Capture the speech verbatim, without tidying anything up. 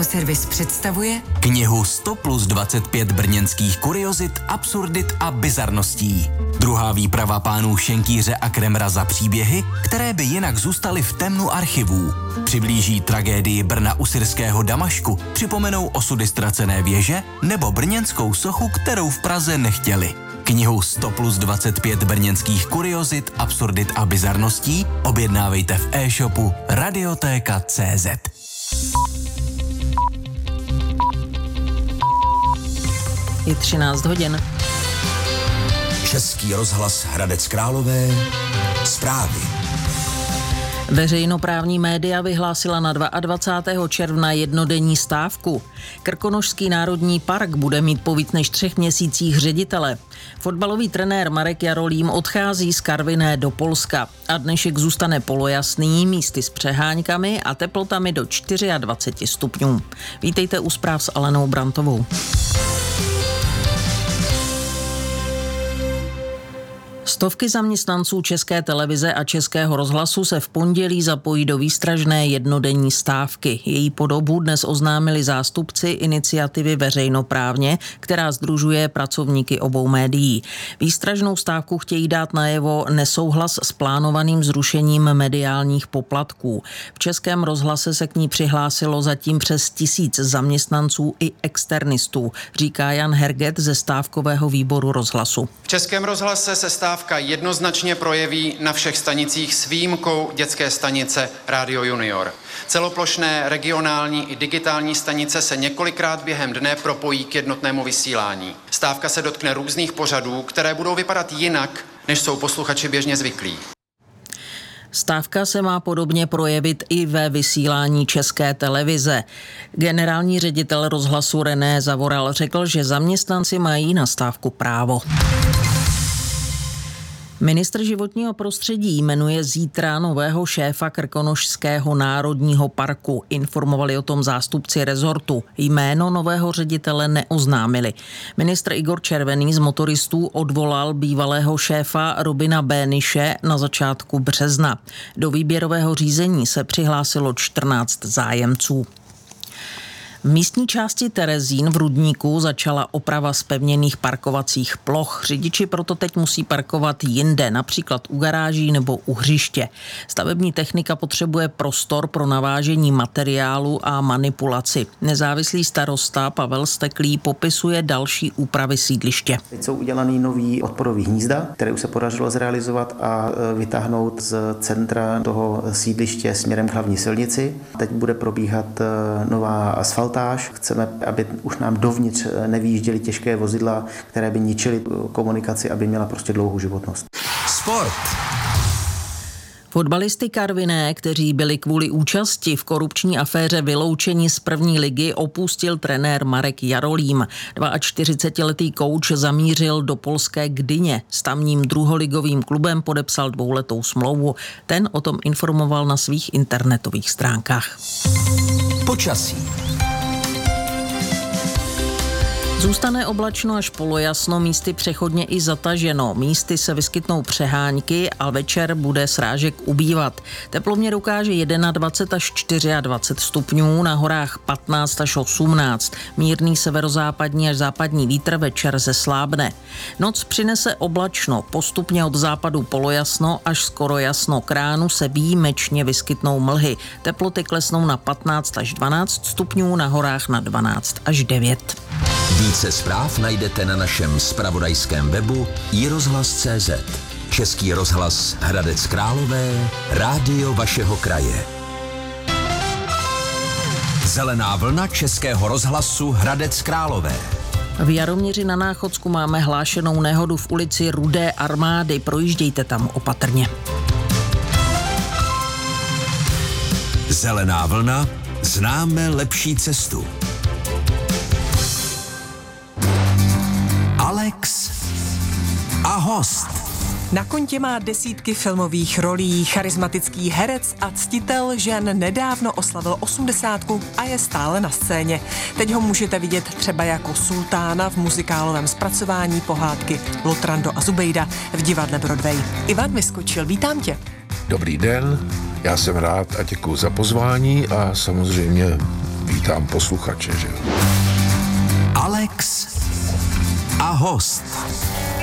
Audioservis představuje knihu sto plus dvacet pět brněnských kuriozit, absurdit a bizarností. Druhá výprava pánů Šenkýře a Kremra za příběhy, které by jinak zůstaly v temnu archivů. Přiblíží tragédii Brna u syrského Damašku, připomenou osudy ztracené věže nebo brněnskou sochu, kterou v Praze nechtěli. Knihu sto plus dvacet pět brněnských kuriozit, absurdit a bizarností objednávejte v e-shopu radiotéka tečka cé zet. Je třináct hodin. Český rozhlas Hradec Králové. Zprávy. Veřejnoprávní média vyhlásila na dvacátého druhého června jednodenní stávku. Krkonošský národní park bude mít po víc než třech měsících ředitele. Fotbalový trenér Marek Jarolím odchází z Karviné do Polska a dnešek zůstane polojasný, místy s přeháňkami a teplotami do dvacet čtyři stupňů. Vítejte u zpráv s Alenou Brantovou. Stovky zaměstnanců České televize a Českého rozhlasu se v pondělí zapojí do výstražné jednodenní stávky. Její podobu dnes oznámili zástupci iniciativy Veřejnoprávně, která sdružuje pracovníky obou médií. Výstražnou stávku chtějí dát najevo nesouhlas s plánovaným zrušením mediálních poplatků. V Českém rozhlase se k ní přihlásilo zatím přes tisíc zaměstnanců i externistů, říká Jan Herget ze stávkového výboru rozhlasu. V Českém rozhlase se stávka jednoznačně projeví na všech stanicích s výjimkou dětské stanice Rádio Junior. Celoplošné regionální i digitální stanice se několikrát během dne propojí k jednotnému vysílání. Stávka se dotkne různých pořadů, které budou vypadat jinak, než jsou posluchači běžně zvyklí. Stávka se má podobně projevit i ve vysílání České televize. Generální ředitel rozhlasu René Zavoral řekl, že zaměstnanci mají na stávku právo. Ministr životního prostředí jmenuje zítra nového šéfa Krkonošského národního parku. Informovali o tom zástupci rezortu. Jméno nového ředitele neoznámili. Ministr Igor Červený z motoristů odvolal bývalého šéfa Robina Béniše na začátku března. Do výběrového řízení se přihlásilo čtrnáct zájemců. V místní části Terezín v Rudníku začala oprava zpevněných parkovacích ploch. Řidiči proto teď musí parkovat jinde, například u garáží nebo u hřiště. Stavební technika potřebuje prostor pro navážení materiálu a manipulaci. Nezávislý starosta Pavel Steklý popisuje další úpravy sídliště. Teď jsou udělaný nový odporový hnízda, které už se podařilo zrealizovat a vytáhnout z centra toho sídliště směrem k hlavní silnici. Teď bude probíhat nová asfalt. Chceme, aby už nám dovnitř nevýjížděly těžké vozidla, které by ničily komunikaci, aby měla prostě dlouhou životnost. Sport. Fotbalisty Karviné, kteří byli kvůli účasti v korupční aféře vyloučeni z první ligy, opustil trenér Marek Jarolím. čtyřicetiletý kouč zamířil do polské Gdyně. S tamním druholigovým klubem podepsal dvouletou smlouvu. Ten o tom informoval na svých internetových stránkách. Počasí. Zůstane oblačno až polojasno, místy přechodně i zataženo. Místy se vyskytnou přehánky a večer bude srážek ubývat. Teploměr ukáže dvacet jedna až dvacet čtyři stupňů, na horách patnáct až osmnáct. Mírný severozápadní až západní vítr, večer zeslábne. Noc přinese oblačno, postupně od západu polojasno až skoro jasno. K ránu se výjimečně vyskytnou mlhy. Teploty klesnou na patnáct až dvanáct stupňů, na horách na dvanáct až devět. Více zpráv najdete na našem zpravodajském webu i rozhlas tečka cé zet. Český rozhlas Hradec Králové, rádio vašeho kraje. Zelená vlna Českého rozhlasu Hradec Králové. V Jaroměři na Náchodsku máme hlášenou nehodu v ulici Rudé armády. Projíždějte tam opatrně. Zelená vlna, známe lepší cestu. Alex a host. Na kontě má desítky filmových rolí, charismatický herec a ctitel žen nedávno oslavil osmdesátku a je stále na scéně. Teď ho můžete vidět třeba jako sultána v muzikálovém zpracování pohádky Lotrando a Zubejda v divadle Broadway. Ivan Vyskočil, vítám tě. Dobrý den, já jsem rád a děkuji za pozvání a samozřejmě vítám posluchače, že jo. Alex a host.